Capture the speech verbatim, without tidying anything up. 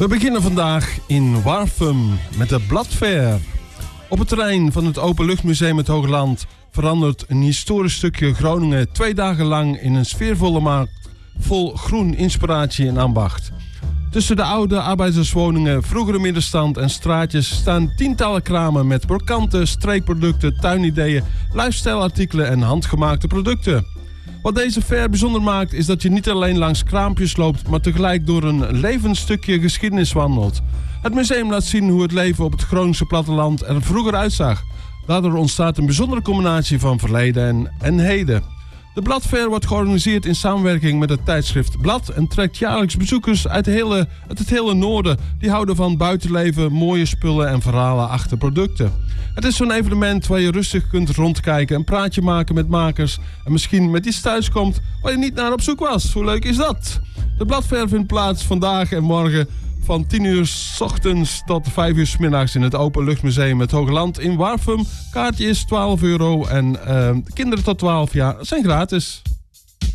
We beginnen vandaag in Warffum met de Bladfair. Op het terrein van het Openluchtmuseum het Hoogland verandert een historisch stukje Groningen twee dagen lang in een sfeervolle markt vol groen, inspiratie en ambacht. Tussen de oude arbeiderswoningen, vroegere middenstand en straatjes staan tientallen kramen met brokanten, streekproducten, tuinideeën, lifestyle-artikelen en handgemaakte producten. Wat deze fair bijzonder maakt is dat je niet alleen langs kraampjes loopt, maar tegelijk door een levend stukje geschiedenis wandelt. Het museum laat zien hoe het leven op het Groningse platteland er vroeger uitzag. Daardoor ontstaat een bijzondere combinatie van verleden en, en heden. De Bladfair wordt georganiseerd in samenwerking met het tijdschrift Blad en trekt jaarlijks bezoekers uit, de hele, uit het hele noorden. Die houden van buitenleven, mooie spullen en verhalen achter producten. Het is zo'n evenement waar je rustig kunt rondkijken, een praatje maken met makers en misschien met iets thuiskomt waar je niet naar op zoek was. Hoe leuk is dat? De Bladfair vindt plaats vandaag en morgen van tien uur 's ochtends tot vijf uur 's middags in het Openluchtmuseum het Hoogland in Warffum. Kaartje is twaalf euro en uh, kinderen tot twaalf jaar zijn gratis.